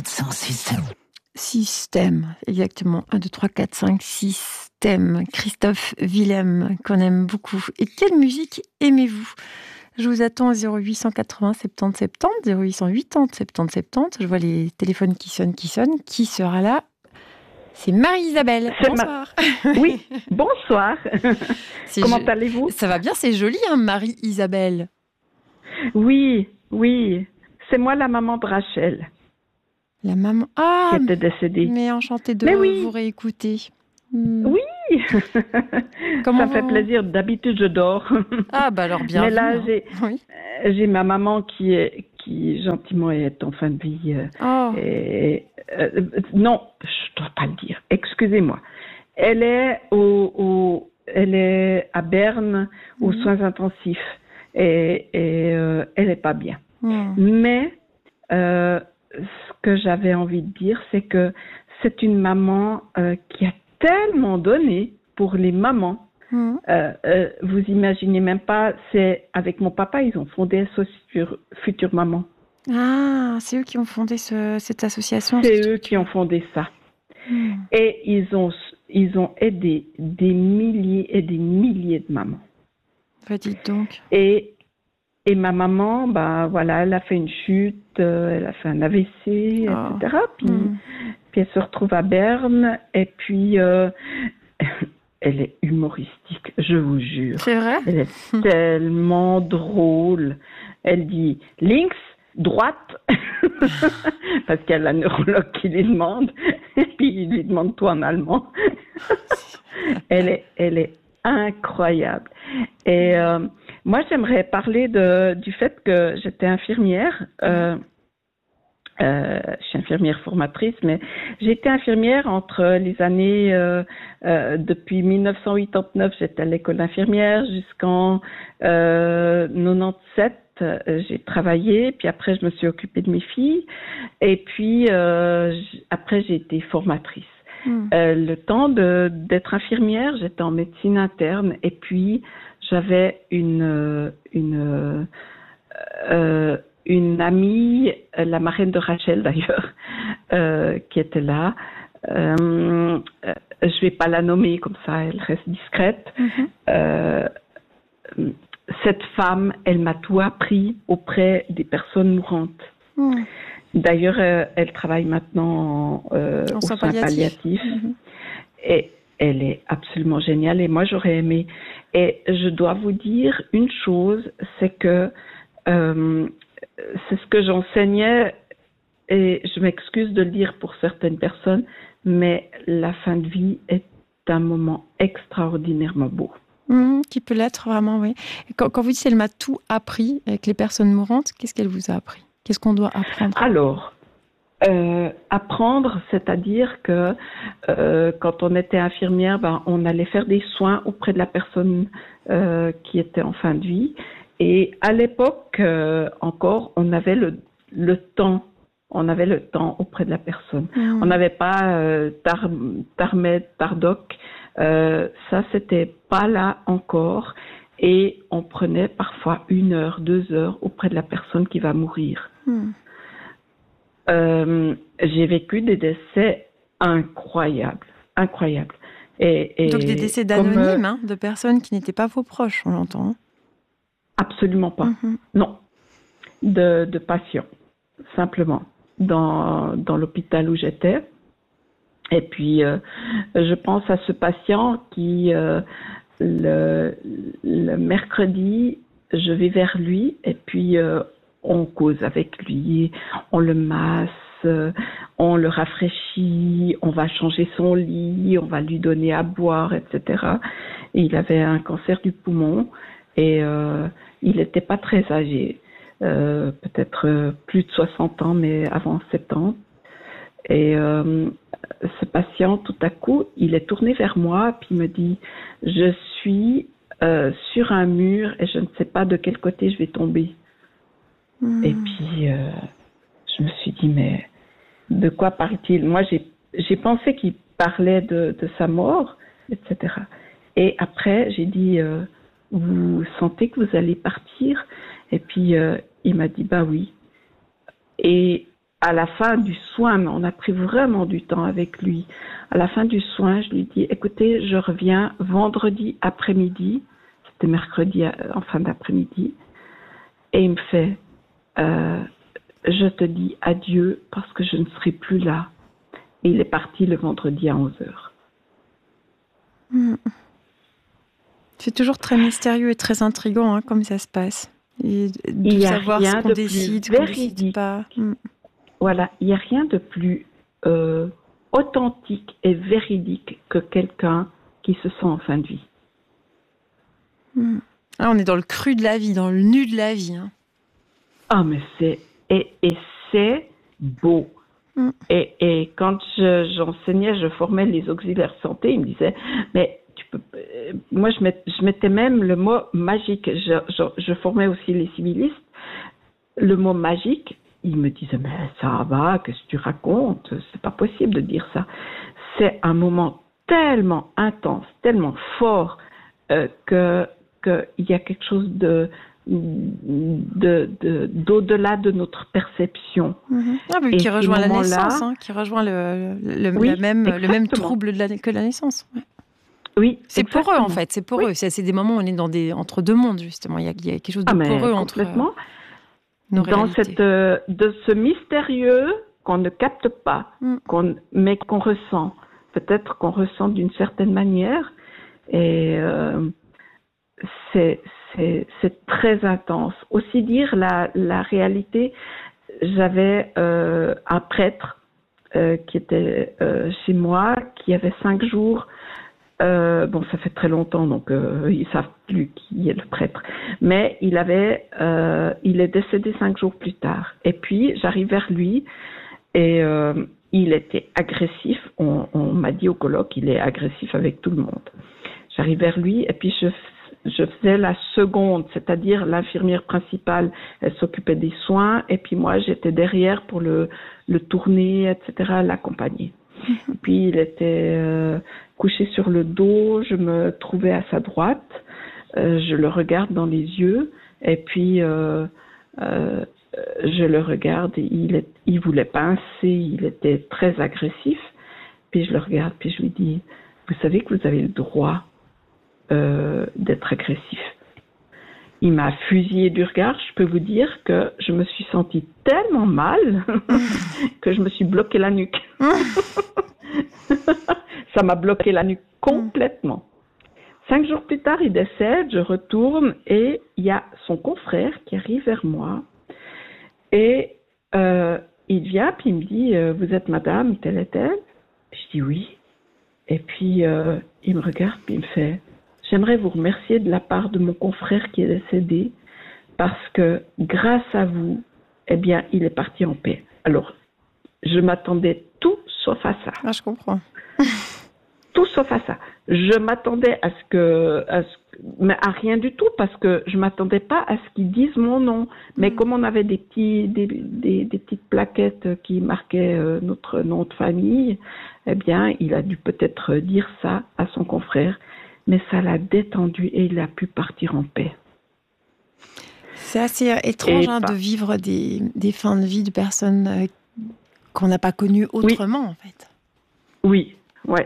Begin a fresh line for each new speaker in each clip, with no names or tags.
4, 5, 6.
Système, exactement. 1, 2, 3, 4, 5, 6 thèmes. Christophe Willem, qu'on aime beaucoup. Et quelle musique aimez-vous ? Je vous attends au 0880 70 70, 0880 70 70. Je vois les téléphones qui sonnent. Qui sera là ? C'est Marie-Isabelle. Bonsoir.
Oui, bonsoir. Comment allez-vous ?
Ça va bien, c'est joli, hein, Marie-Isabelle.
Oui. C'est moi la maman de Rachel.
La maman
qui était décédée.
Mais enchantée de vous réécouter.
Oui. Ça me fait plaisir. D'habitude, je dors.
Ah, bah alors bien.
Mais là, j'ai ma maman qui gentiment est en fin de vie. Non, je dois pas le dire. Excusez-moi. Elle est elle est à Berne aux soins intensifs et elle est pas bien. Mais ce que j'avais envie de dire, c'est que c'est une maman qui a tellement donné pour les mamans. Vous imaginez même pas, c'est avec mon papa, ils ont fondé SOS Future Maman.
Ah, c'est eux qui ont fondé cette association.
C'est eux qui ont fondé ça. Et ils ont aidé des milliers et des milliers de mamans.
Bah, dites donc.
Et ma maman, bah voilà, elle a fait une chute, elle a fait un AVC, etc. Puis elle se retrouve à Berne et puis elle est humoristique, je vous jure.
C'est vrai ?
Elle est tellement drôle. Elle dit links, droite, parce qu'il y a la neurologue qui lui demande, et puis il lui demande tout en allemand. Elle est incroyable. Et moi, j'aimerais parler du fait que j'étais infirmière. Je suis infirmière formatrice, mais j'ai été infirmière entre les années, depuis 1989, j'étais à l'école d'infirmière jusqu'en 97. J'ai travaillé, puis après je me suis occupée de mes filles, et puis après j'ai été formatrice. Le temps d'être infirmière, j'étais en médecine interne, et puis j'avais une amie, la marraine de Rachel d'ailleurs, qui était là. Je vais pas la nommer comme ça, elle reste discrète. Cette femme, elle m'a tout appris auprès des personnes mourantes. D'ailleurs, elle travaille maintenant au soins palliatifs. Et elle est absolument géniale. Et moi, j'aurais aimé. Et je dois vous dire une chose, c'est que c'est ce que j'enseignais, et je m'excuse de le dire pour certaines personnes, mais la fin de vie est un moment extraordinairement beau.
Qui peut l'être vraiment, oui. Quand vous dites qu'elle m'a tout appris avec les personnes mourantes, qu'est-ce qu'elle vous a appris ? Qu'est-ce qu'on doit apprendre ?
Alors, apprendre, c'est-à-dire que quand on était infirmière, on allait faire des soins auprès de la personne qui était en fin de vie. Et à l'époque, encore, on avait le temps. On avait le temps auprès de la personne. On n'avait pas Tarmed, Tardoc. Ça, c'était pas là encore. Et on prenait parfois 1 heure, 2 heures auprès de la personne qui va mourir. J'ai vécu des décès incroyables. Et
donc des décès d'anonymes, de personnes qui n'étaient pas vos proches, on l'entend.
Absolument pas. Non. De patients, simplement, dans l'hôpital où j'étais. Et puis, je pense à ce patient qui, le mercredi, je vais vers lui et puis on cause avec lui, on le masse, on le rafraîchit, on va changer son lit, on va lui donner à boire, etc. Et il avait un cancer du poumon et il n'était pas très âgé, peut-être plus de 60 ans, mais avant 70. Et ce patient, tout à coup, il est tourné vers moi puis me dit « Je suis sur un mur et je ne sais pas de quel côté je vais tomber. » Et puis, je me suis dit « Mais de quoi parle-t-il ?» Moi, j'ai pensé qu'il parlait de sa mort, etc. Et après, j'ai dit « Vous sentez que vous allez partir ?» Et puis, il m'a dit « Bah oui. » Et à la fin du soin, mais on a pris vraiment du temps avec lui. À la fin du soin, je lui dis, écoutez, je reviens vendredi après-midi, c'était mercredi en fin d'après-midi, et il me fait, je te dis adieu parce que je ne serai plus là. Et il est parti le vendredi à 11h.
C'est toujours très mystérieux et très intriguant, hein, comme ça se passe. Et de savoir ce qu'on décide, ce qu'on ne décide pas.
Voilà, il n'y a rien de plus authentique et véridique que quelqu'un qui se sent en fin de vie.
Là, on est dans le cru de la vie, dans le nu de la vie. Hein.
Ah, mais c'est... Et c'est beau. Et quand j'enseignais, je formais les auxiliaires santé, ils me disaient, mais tu peux... Moi, je mettais même le mot magique. Je formais aussi les civilistes. Le mot magique, ils me disaient, mais ça va, qu'est-ce que tu racontes? C'est pas possible de dire ça. C'est un moment tellement intense, tellement fort, qu'il y a quelque chose d'au-delà de notre perception.
Qui rejoint la naissance, hein, qui rejoint le même trouble que la naissance. Ouais.
Oui,
c'est pour eux en fait, c'est pour eux. C'est des moments où on est entre deux mondes justement. Il y a quelque chose de pour eux entre nos réalités.
De ce mystérieux qu'on ne capte pas, mais qu'on ressent. Peut-être qu'on ressent d'une certaine manière, et c'est très intense. Aussi dire la réalité, j'avais un prêtre qui était chez moi, qui avait 5 jours. Ça fait très longtemps, donc ils savent plus qui est le prêtre. Mais il est décédé 5 jours plus tard. Et puis j'arrive vers lui et il était agressif. On m'a dit au colloque, il est agressif avec tout le monde. J'arrive vers lui et puis je faisais la seconde, c'est-à-dire l'infirmière principale, elle s'occupait des soins et puis moi j'étais derrière pour le tourner, etc., l'accompagner. Puis il était couché sur le dos, je me trouvais à sa droite, je le regarde dans les yeux et puis je le regarde, et il voulait pincer, il était très agressif. Puis je le regarde, puis je lui dis, vous savez que vous avez le droit d'être agressif. Il m'a fusillé du regard. Je peux vous dire que je me suis sentie tellement mal que je me suis bloqué la nuque. Ça m'a bloqué la nuque complètement. 5 jours plus tard, il décède, je retourne et il y a son confrère qui arrive vers moi et il vient puis il me dit, vous êtes madame telle et telle? Je dis oui. Et puis il me regarde puis il me fait, j'aimerais vous remercier de la part de mon confrère qui est décédé parce que grâce à vous, eh bien, il est parti en paix. Alors, je m'attendais tout sauf à ça.
Ah, je comprends.
Tout sauf à ça. Je m'attendais mais à rien du tout parce que je m'attendais pas à ce qu'ils disent mon nom. Mais comme on avait des petites plaquettes qui marquaient notre nom de famille, eh bien, il a dû peut-être dire ça à son confrère. Mais ça l'a détendu et il a pu partir en paix.
C'est assez étrange de vivre des fins de vie de personnes qu'on n'a pas connues autrement, en fait.
Oui, ouais.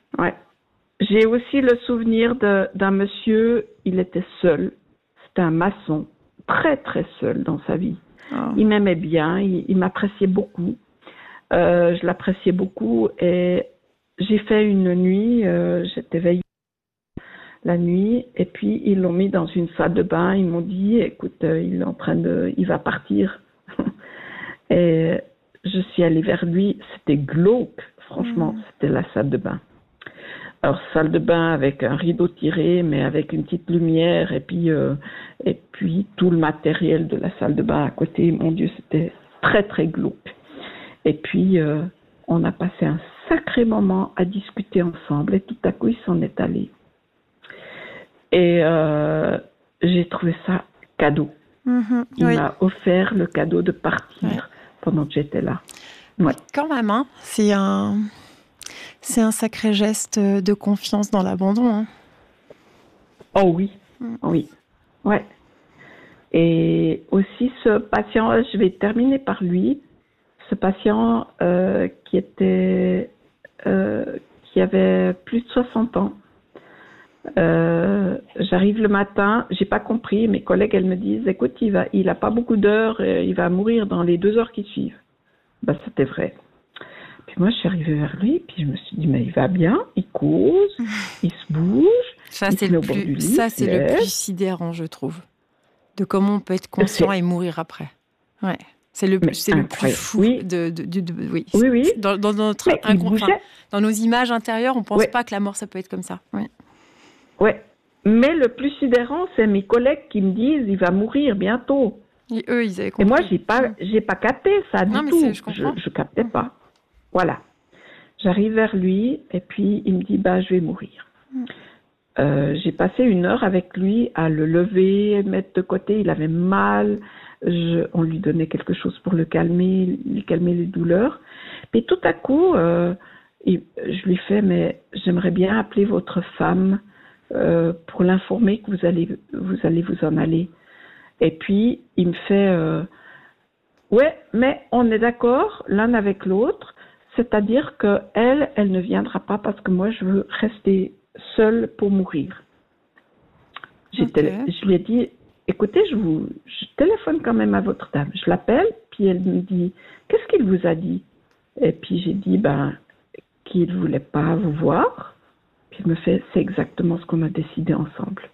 J'ai aussi le souvenir d'un monsieur, il était seul. C'était un maçon, très très seul dans sa vie. Oh. Il m'aimait bien, il m'appréciait beaucoup. Je l'appréciais beaucoup et j'ai fait une nuit, j'étais veillée la nuit, et puis ils l'ont mis dans une salle de bain, ils m'ont dit, écoute, il va partir. Et je suis allée vers lui, c'était glauque, franchement, c'était la salle de bain. Alors, salle de bain avec un rideau tiré, mais avec une petite lumière, et puis tout le matériel de la salle de bain à côté, mon Dieu, c'était très très glauque. Et puis, on a passé un sacré moment à discuter ensemble, et tout à coup, il s'en est allé. Et j'ai trouvé ça cadeau. Il m'a offert le cadeau de partir pendant que j'étais là. Ouais.
Quand même, hein, c'est un sacré geste de confiance dans l'abandon. Hein.
Oh oui, oui. Ouais. Et aussi ce patient, je vais terminer par lui. Ce ce patient qui avait plus de 60 ans. J'arrive le matin, j'ai pas compris. Mes collègues, elles me disent, écoute, il a pas beaucoup d'heures, il va mourir dans les 2 heures qui suivent. Ben, c'était vrai. Puis moi, je suis arrivée vers lui, puis je me suis dit, mais il va bien, il cause, il se bouge.
Ça, c'est le plus sidérant, je trouve, de comment on peut être conscient et mourir après. Ouais. C'est le plus fou.
Oui.
Oui.
Oui.
Dans nos images intérieures, on ne pense pas que la mort, ça peut être comme ça. Oui.
Ouais. Mais le plus sidérant, c'est mes collègues qui me disent, il va mourir bientôt.
Et eux, ils avaient compris.
Et moi, j'ai pas capté ça du tout. Je captais pas. Voilà. J'arrive vers lui et puis il me dit, je vais mourir. J'ai passé 1 heure avec lui à le lever, mettre de côté. Il avait mal. On lui donnait quelque chose pour le calmer les douleurs. Puis tout à coup, je lui fais, mais j'aimerais bien appeler votre femme pour l'informer que vous allez vous en aller. Et puis, il me fait, ouais, mais on est d'accord l'un avec l'autre, c'est-à-dire qu'elle ne viendra pas parce que moi, je veux rester seule pour mourir. Je lui ai dit, écoutez, je téléphone quand même à votre dame. Je l'appelle, puis elle me dit, qu'est-ce qu'il vous a dit? Et puis j'ai dit, qu'il ne voulait pas vous voir. Puis il me fait, c'est exactement ce qu'on a décidé ensemble.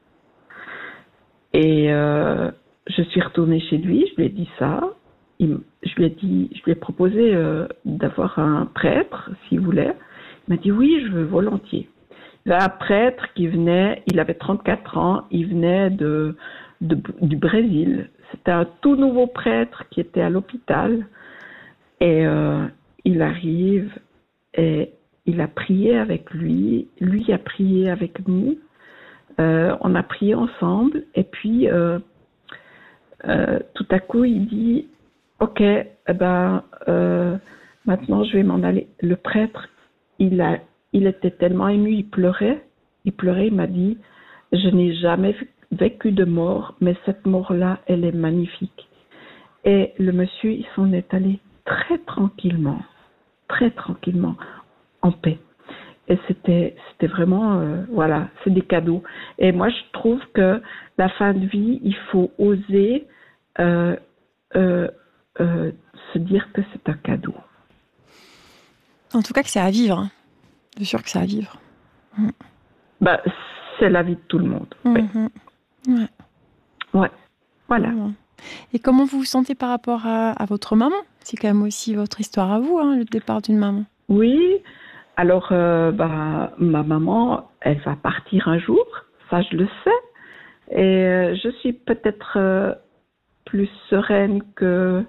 Et je suis retournée chez lui, je lui ai dit ça. Je lui ai proposé d'avoir un prêtre, s'il voulait. Il m'a dit, oui, je veux volontiers. Il y avait un prêtre qui venait, il avait 34 ans, il venait du Brésil. C'était un tout nouveau prêtre qui était à l'hôpital. Et il arrive et il a prié avec lui. Lui a prié avec nous. On a prié ensemble. Et puis, tout à coup, il dit, OK, maintenant je vais m'en aller. Le prêtre, il était tellement ému, il pleurait, il m'a dit, je n'ai jamais vécu de mort, mais cette mort-là, elle est magnifique. Et le monsieur, il s'en est allé très tranquillement, en paix. Et c'était vraiment, voilà, c'est des cadeaux. Et moi, je trouve que la fin de vie, il faut oser se dire que c'est un cadeau.
En tout cas, que c'est à vivre. Hein. C'est sûr que c'est à vivre.
C'est la vie de tout le monde. Ouais. Voilà.
Et comment vous vous sentez par rapport à votre maman? C'est quand même aussi votre histoire à vous, hein, le départ d'une maman.
Oui. Alors, ma maman, elle va partir un jour. Ça, je le sais. Et je suis peut-être plus sereine que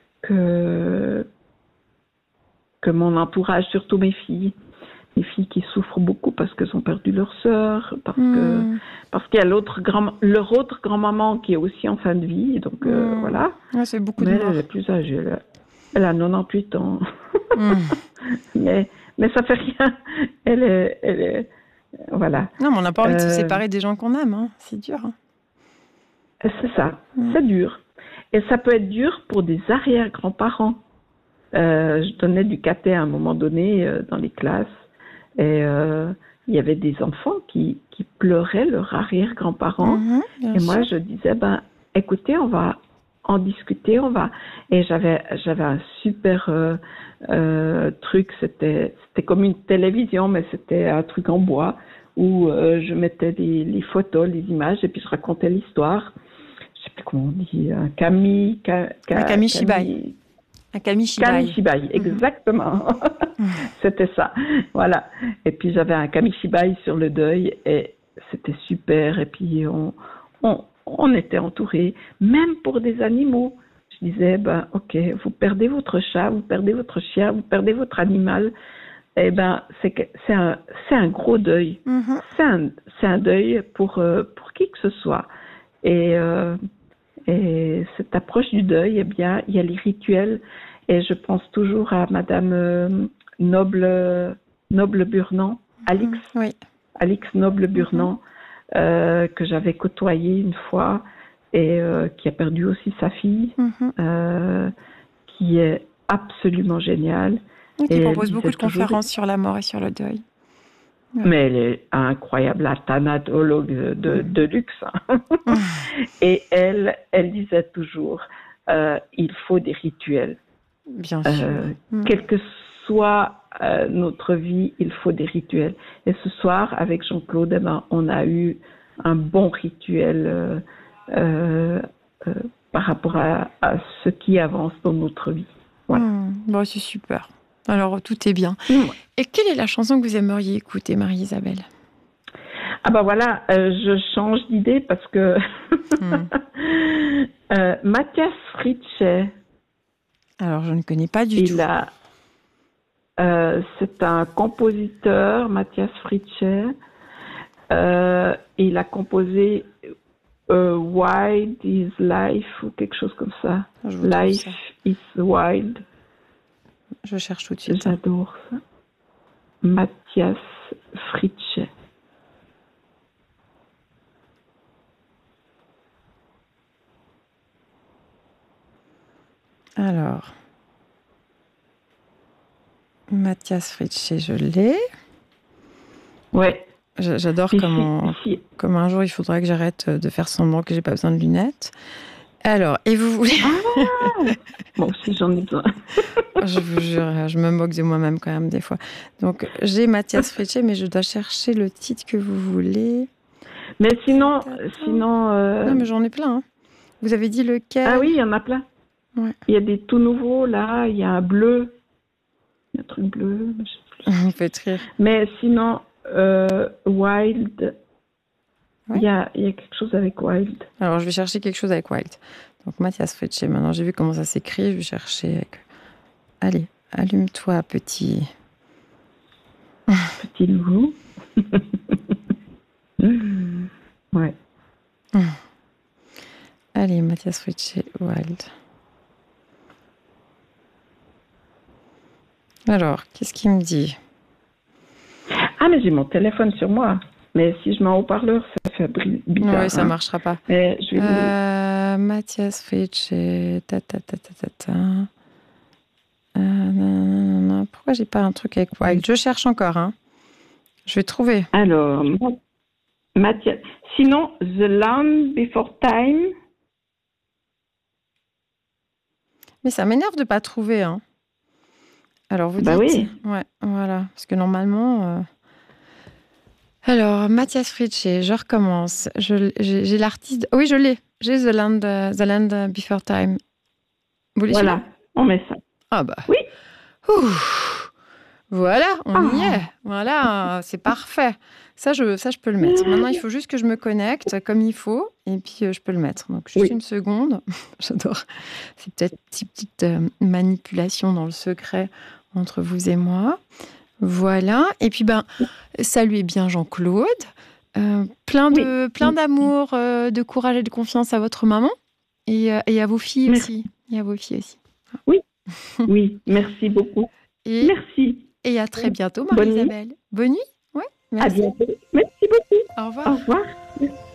mon entourage, surtout mes filles. Mes filles qui souffrent beaucoup parce qu'elles ont perdu leur sœur, parce qu'il y a leur autre grand-maman qui est aussi en fin de vie, donc voilà.
Ouais, c'est beaucoup de
mais
morts.
Elle est plus âgée, elle a 98 ans. mais ça fait rien. Elle est voilà.
Non, mais on n'a pas envie de se séparer des gens qu'on aime, hein. C'est dur. Hein.
C'est ça, c'est dur. Et ça peut être dur pour des arrière-grands-parents. Je donnais du caté à un moment donné dans les classes. Et il y avait des enfants qui pleuraient leurs arrière-grands-parents. Et moi, je disais, écoutez, on va en discuter, Et j'avais un super truc, c'était comme une télévision, mais c'était un truc en bois, où je mettais les photos, les images, et puis je racontais l'histoire. Je sais plus comment on dit, un
kamishibai. Un
kamishibai, exactement. C'était ça, voilà. Et puis j'avais un kamishibai sur le deuil et c'était super. Et puis on était entourés, même pour des animaux. Je disais, ok, vous perdez votre chat, vous perdez votre chien, vous perdez votre animal. Eh c'est un gros deuil. C'est un deuil pour qui que ce soit. Et cette approche du deuil, il y a les rituels. Et je pense toujours à Madame Noble-Burnand, Alix Noble-Burnand, que j'avais côtoyée une fois et qui a perdu aussi sa fille, qui est absolument géniale.
Et qui propose beaucoup de conférences sur la mort et sur le deuil.
Ouais. Mais elle est incroyable, la thanatologue de luxe. Et elle disait toujours, il faut des rituels.
Bien sûr.
Quelle que soit notre vie, il faut des rituels. Et ce soir, avec Jean-Claude, on a eu un bon rituel par rapport à ce qui avance dans notre vie. Voilà.
Bon, c'est super. Alors, tout est bien. Et quelle est la chanson que vous aimeriez écouter, Marie-Isabelle?
Ah ben voilà, je change d'idée parce que Matthias Fritzsche.
Alors, je ne connais pas du tout.
C'est un compositeur, Matthias Fritzsche. Il a composé Wild is Life ou quelque chose comme ça. Life is Wild.
Je cherche tout de suite.
J'adore ça. Matthias Fritzsche.
Alors, Matthias Fritzsche, je l'ai.
Ouais.
J'adore comme un jour il faudra que j'arrête de faire semblant que j'ai pas besoin de lunettes. Alors, et vous voulez...
Bon, si j'en ai besoin.
Je vous jure, je me moque de moi-même quand même des fois. Donc, j'ai Matthias Fritzsche, mais je dois chercher le titre que vous voulez.
Mais sinon...
Non, mais j'en ai plein. Hein. Vous avez dit lequel?
Ah oui, il y en a plein. Ouais. Il y a des tout nouveaux, là. Il y a un bleu. Il y a un truc bleu. Je sais plus.
Vous faites rire.
Mais sinon, Wild... Ouais. Il y a quelque chose avec Wild.
Alors, je vais chercher quelque chose avec Wild. Donc, Matthias Fritzsche. Maintenant, j'ai vu comment ça s'écrit. Je vais chercher avec... Allez, allume-toi, petit...
Petit loup. Ouais.
Allez, Matthias Fritzsche, Wild. Alors, qu'est-ce qu'il me dit?
Ah, mais j'ai mon téléphone sur moi. Mais si je mets en haut-parleur, ça fait bizarre.
Oui, ça ne marchera pas.
Mais je vais
Matthias Fritzsche, pourquoi j'ai pas un truc avec Wild? Je cherche encore, hein. Je vais trouver.
Alors, Matthias. Sinon, The Land Before Time.
Mais ça m'énerve de pas trouver, hein. Alors, vous dites...
oui.
Ouais, voilà. Parce que normalement... Alors, Matthias Fritzsche, je recommence. J'ai l'artiste... Oui, je l'ai. J'ai The Land Before Time. Vous voulez
voilà, on met ça.
Ah bah.
Oui.
Ouh. Voilà, on y est. Voilà, c'est parfait. Ça, je peux le mettre. Maintenant, il faut juste que je me connecte comme il faut. Et puis, je peux le mettre. Donc, juste une seconde. J'adore. C'est peut-être une petite manipulation dans le secret entre vous et moi. Voilà. Et puis, saluez bien Jean-Claude. Plein d'amour, de courage et de confiance à votre maman. Et à vos filles aussi. Et à vos filles aussi.
Oui. Oui, merci beaucoup. Merci.
Et à très bientôt, Marie-Isabelle. Bonne nuit. Ouais, merci.
À bientôt. Merci beaucoup.
Au revoir.
Au revoir.